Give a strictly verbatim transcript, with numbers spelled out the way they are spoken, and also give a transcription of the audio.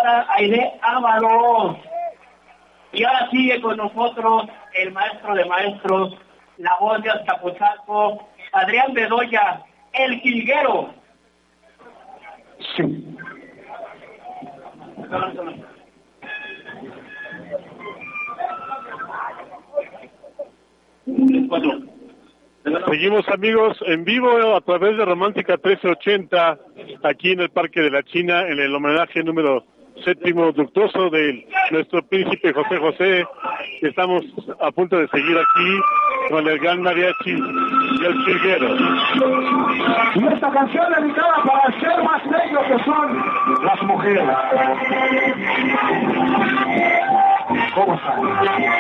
para Aide Ábalos. Y ahora sigue con nosotros el maestro de maestros, la voz de Azcapotzalco, Adrián Bedoya, el jilguero. Sí. Seguimos, amigos, en vivo a través de Romántica trece ochenta, aquí en el Parque de la China, en el homenaje número séptimo luctuoso de nuestro príncipe José José. Estamos a punto de seguir aquí con el gran mariachi y el jilguero. Y esta canción dedicada para el ser más bello que son las mujeres. ¿Cómo están?